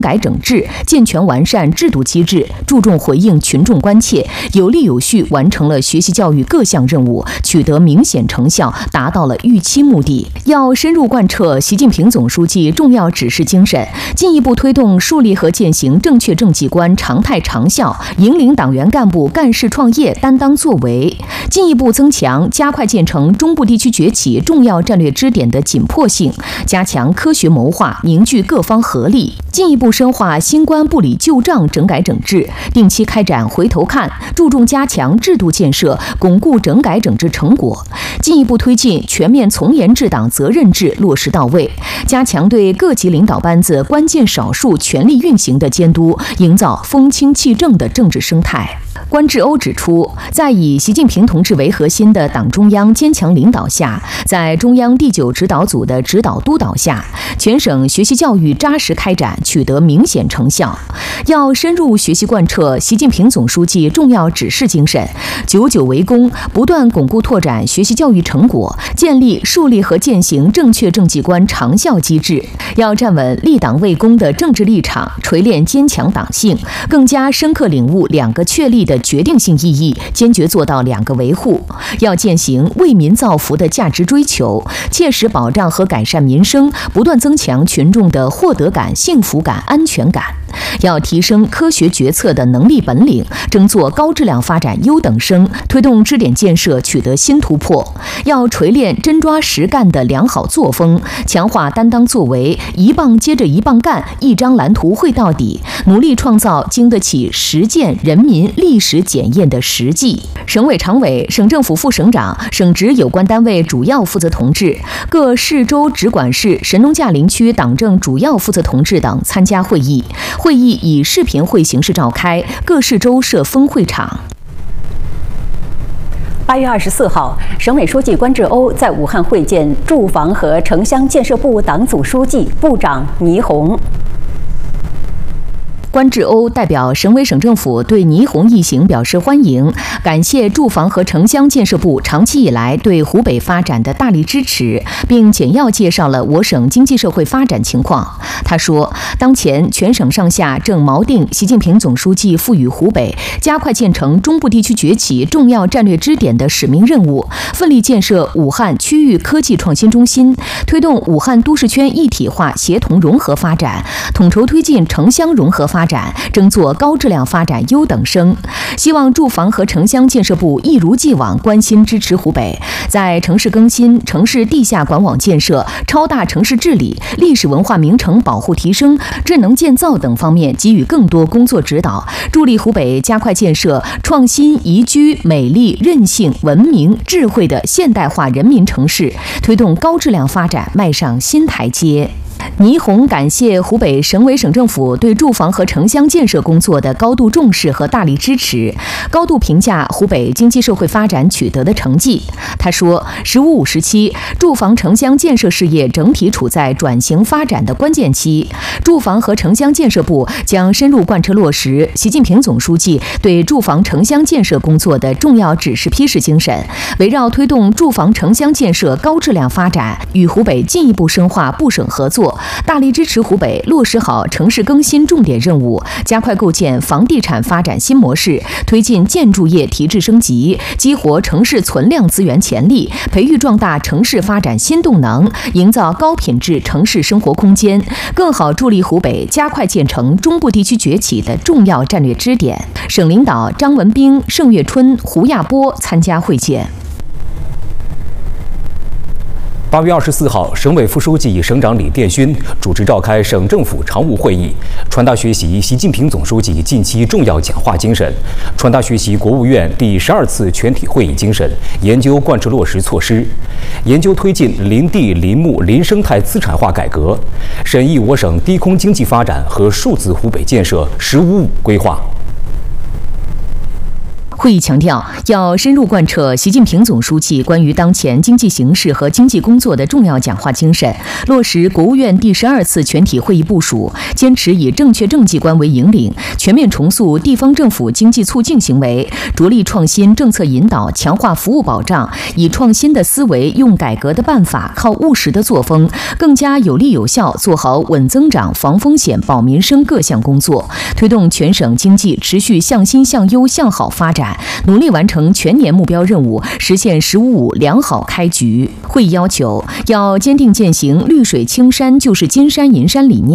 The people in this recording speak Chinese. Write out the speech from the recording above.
改整治，健全完善制度机制，注重回应群众关切，有力有序完成了学习教育各项任务，取得明显成效，达到了预期目的。要深入贯彻习近平总书记重要指示精神，进一步推动树立和践行正确政绩观常态长效，引领党员干部干事创业担当作为，进一步增强加快建成中部地区崛起重要战略支点的紧迫性，加强科学谋划，凝聚各方合力，进一步深化新冠不理旧账整改整治，定期开展回头看，注重加强制度建设，巩固整改整治成果，进一步推进全面从严治党责任制落实到位，加强对各级领导班子关键少数权力运行的监督，营造风清气正的政治生态。关志欧指出，在以习近平同志为核心的党中央坚强领导下，在中央第9指导组的指导督导下，全省学习教育扎实开展，取得明显成效。要深入学习贯彻习近平总书记重要指示精神，久久为功，不断巩固拓展学习教育成果，建立树立和践行正确政绩观长效机制。要站稳立党为公的政治立场，锤炼坚强党性，更加深刻领悟2个确立的决定性意义，坚决做到2个维护。要践行为民造福的价值追求，切实保障和改善民生，不断增强群众的获得感、幸福感、安全感。要提升科学决策的能力本领，争做高质量发展优等生，推动支点建设取得新突破。要锤炼真抓实干的良好作风，强化担当作为，一棒接着一棒干，一张蓝图绘到底，努力创造经得起实践、人民历史检验的实际。省委常委、省政府副省长、省直有关单位主要负责同志、各市州直管市、神农架林区党政主要负责同志等参加会议。会议以视频会形式召开，各市州设分会场。 8月24号，省委书记关志欧在武汉会见住房和城乡建设部党组书记、部长倪虹。 关志欧代表省委省政府对倪虹一行表示欢迎，感谢住房和城乡建设部长期以来对湖北发展的大力支持，并简要介绍了我省经济社会发展情况。他说，当前全省上下正锚定习近平总书记赋予湖北加快建成中部地区崛起重要战略支点的使命任务，奋力建设武汉区域科技创新中心，推动武汉都市圈一体化协同融合发展，统筹推进城乡融合发展，争做高质量发展优等生。希望住房和城乡建设部一如既往关心支持湖北，在城市更新、城市地下管网建设、超大城市治理、历史文化名城保护提升、智能建造等方面给予更多工作指导，助力湖北加快建设创新、宜居、美丽、韧性、文明、智慧的现代化人民城市，推动高质量发展迈上新台阶。倪虹感谢湖北省委省政府对住房和城乡建设工作的高度重视和大力支持，高度评价湖北经济社会发展取得的成绩。他说，“15+5”时期，住房城乡建设事业整体处在转型发展的关键期，住房和城乡建设部将深入贯彻落实习近平总书记对住房城乡建设工作的重要指示批示精神，围绕推动住房城乡建设高质量发展，与湖北进一步深化部省合作，大力支持湖北落实好城市更新重点任务，加快构建房地产发展新模式，推进建筑业提质升级，激活城市存量资源潜力，培育壮大城市发展新动能，营造高品质城市生活空间，更好助力湖北加快建成中部地区崛起的重要战略支点。省领导张文彬、盛月春、胡亚波参加会见。 8月24号，省委副书记、省长李殿勋主持召开省政府常务会议，传达学习习近平总书记近期重要讲话精神，传达学习国务院第12次全体会议精神，研究贯彻落实措施，研究推进林地、林木、林生态资产化改革，审议我省低空经济发展和数字湖北建设“15+5”规划。 会议强调，要深入贯彻习近平总书记关于当前经济形势和经济工作的重要讲话精神，落实国务院第12次全体会议部署，坚持以正确政绩观为引领，全面重塑地方政府经济促进行为，着力创新政策引导，强化服务保障，以创新的思维、用改革的办法、靠务实的作风，更加有力有效做好稳增长、防风险、保民生各项工作，推动全省经济持续向新向优向好发展，努力完成全年目标任务，实现“十五五”良好开局。会议要求，要坚定践行绿水青山就是金山银山理念。